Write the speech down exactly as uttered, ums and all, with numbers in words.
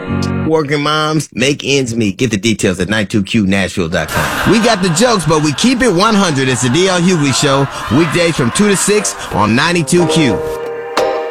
Working moms, make ends meet. Get the details at ninety-two Q Nashville dot com. We got the jokes, but we keep it one hundred. It's the D L Hughley Show, weekdays from two to six on ninety-two Q.